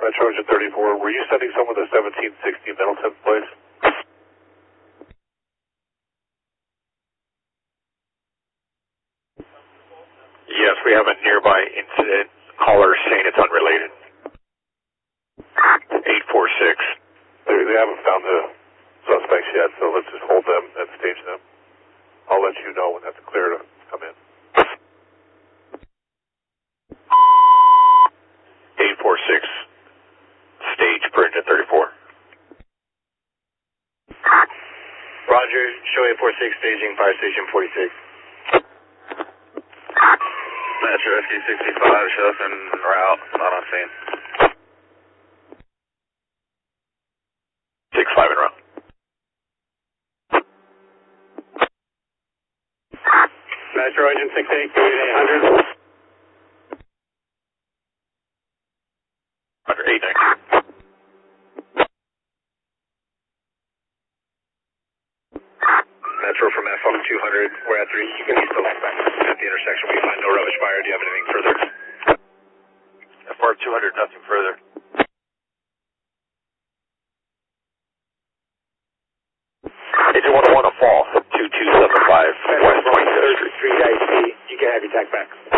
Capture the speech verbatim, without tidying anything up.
Metro Engine thirty-four, were you sending someone to seventeen sixty Middleton, please? Yes, we have a nearby incident. Caller saying it's unrelated. eight four six. They, they haven't found the suspects yet, so let's just hold them and stage them. I'll let you know when that's clear to come in. eight four six. Stage for engine thirty-four. Roger, show eight four six staging, fire station forty-six. Metro S Q sixty-five, show us en route, not on scene. six five en route. Metro Engine six eight, eight hundred. Roger, eight nine. Metro from F O two hundred, we're at three, you can east the left back at the intersection, we find no rubbish fire, do you have anything further? F R two hundred, nothing further. Engine one oh one, a fall, two two seven five, West twenty-third Street. Street I C, you can have your tack back.